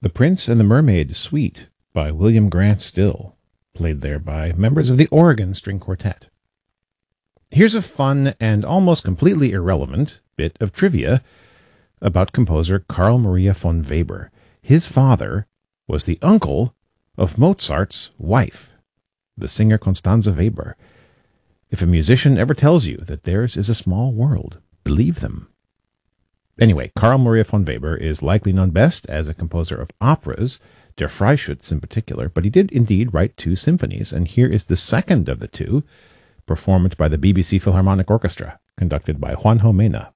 The Prince and the Mermaid Suite by William Grant Still, played there by members of the Oregon String Quartet. Here's a fun and almost completely irrelevant bit of trivia about composer Carl Maria von Weber. His father was the uncle of Mozart's wife, the singer Constanze Weber. If a musician ever tells you that theirs is a small world, believe them. Anyway, Carl Maria von Weber is likely known best as a composer of operas, Der Freischütz in particular, but he did indeed write 2 symphonies, and here is the second of the 2, performed by the BBC Philharmonic Orchestra, conducted by Juanjo Mena.